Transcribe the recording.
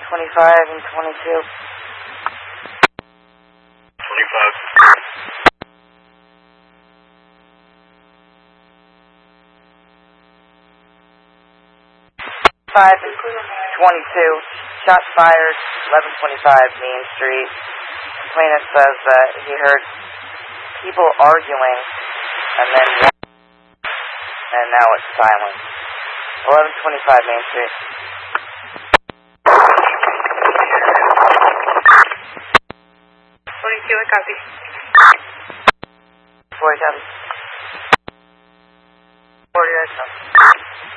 25 and 22. 25. 5 and 22. Shots fired, 1125 Main Street. Plaintiff says that he heard people arguing, and now it's silent. 1125 Main Street. 42, I copy. 40 copy.